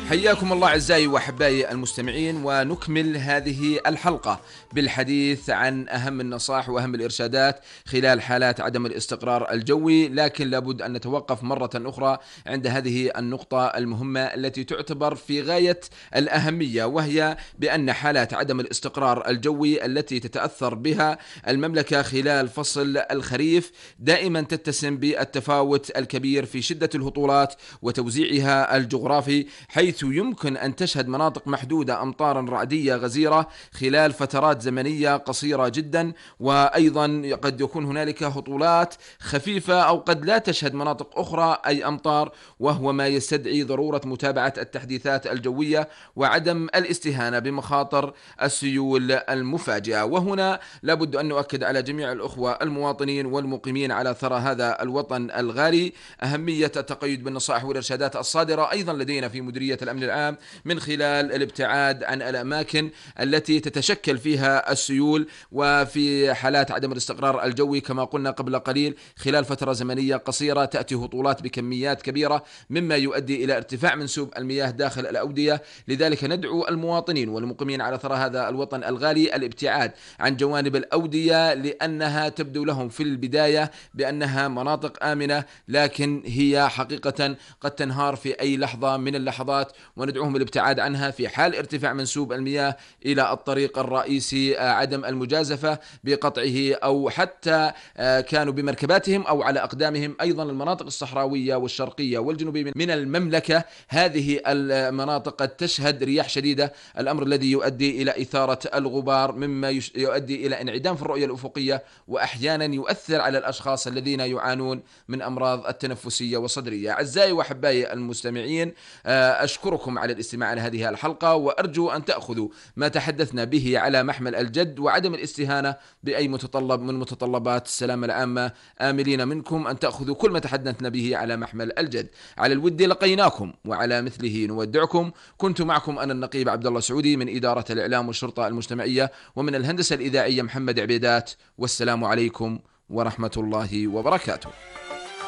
حياكم الله أعزائي وأحبائي المستمعين، ونكمل هذه الحلقة بالحديث عن أهم النصائح وأهم الإرشادات خلال حالات عدم الاستقرار الجوي. لكن لابد أن نتوقف مرة أخرى عند هذه النقطة المهمة التي تعتبر في غاية الأهمية، وهي بأن حالات عدم الاستقرار الجوي التي تتأثر بها المملكة خلال فصل الخريف دائما تتسم بالتفاوت الكبير في شدة الهطولات وتوزيعها الجغرافي، حيث يمكن أن تشهد مناطق محدودة أمطارا رعدية غزيرة خلال فترات زمنية قصيرة جدا، وأيضا قد يكون هنالك هطولات خفيفة أو قد لا تشهد مناطق أخرى أي أمطار، وهو ما يستدعي ضرورة متابعة التحديثات الجوية وعدم الاستهانة بمخاطر السيول المفاجئة. وهنا لابد أن نؤكد على جميع الأخوة المواطنين والمقيمين على ثرى هذا الوطن الغالي أهمية التقيد بالنصائح والإرشادات الصادرة أيضا لدينا في مديرية الأمن العام من خلال الابتعاد عن الأماكن التي تتشكل فيها السيول، وفي حالات عدم الاستقرار الجوي كما قلنا قبل قليل خلال فترة زمنية قصيرة تأتي هطولات بكميات كبيرة مما يؤدي إلى ارتفاع منسوب المياه داخل الأودية. لذلك ندعو المواطنين والمقيمين على ثرى هذا الوطن الغالي الابتعاد عن جوانب الأودية، لأنها تبدو لهم في البداية بأنها مناطق آمنة، لكن هي حقيقة قد تنهار في أي لحظة من اللحظات، وندعوهم الابتعاد عنها في حال ارتفاع منسوب المياه إلى الطريق الرئيسي، عدم المجازفة بقطعه أو حتى كانوا بمركباتهم أو على أقدامهم. أيضا المناطق الصحراوية والشرقية والجنوبية من المملكة، هذه المناطق قد تشهد رياح شديدة، الأمر الذي يؤدي إلى إثارة الغبار مما يؤدي إلى انعدام في الرؤية الأفقية، وأحيانا يؤثر على الأشخاص الذين يعانون من أمراض التنفسية والصدرية. أعزائي وأحبائي المستمعين، أشكركم على الاستماع إلى هذه الحلقة، وأرجو أن تأخذوا ما تحدثنا به على محمل الجد وعدم الاستهانة بأي متطلب من متطلبات السلامة العامة، آملين منكم أن تأخذوا كل ما تحدثنا به على محمل الجد. على الود لقيناكم وعلى مثله نودعكم. كنت معكم أنا النقيب عبد الله سعودي من إدارة الإعلام والشرطة المجتمعية، ومن الهندسة الإذاعية محمد عبيدات. والسلام عليكم ورحمة الله وبركاته.